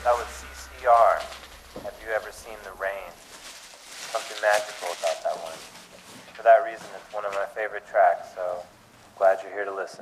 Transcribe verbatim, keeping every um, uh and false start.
That was C C R. Have you ever seen the rain? Something magical about that one. For that reason, it's one of my favorite tracks, so glad you're here to listen.